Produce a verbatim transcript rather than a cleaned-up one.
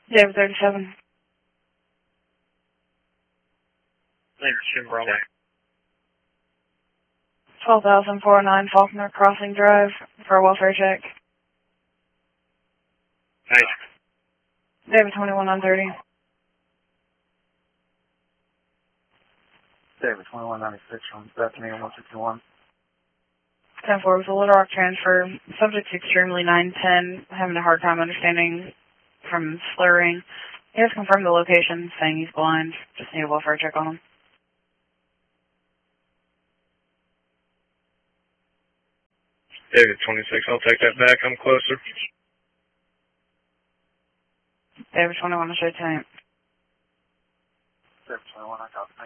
David thirty-seven. Jim Bravo. twelve thousand four oh nine Faulkner Crossing Drive for a welfare check. Nice. David twenty-one on thirty. David twenty-one ninety-six from Bethany one sixty-one. ten four with a Little Rock transfer. Subject's extremely nine ten, having a hard time understanding from slurring. He has confirmed the location, saying he's blind. Just need a welfare check on him. David twenty-six, I'll take that back. I'm closer. David twenty-one, I'll show you tonight. David twenty-one, I got it.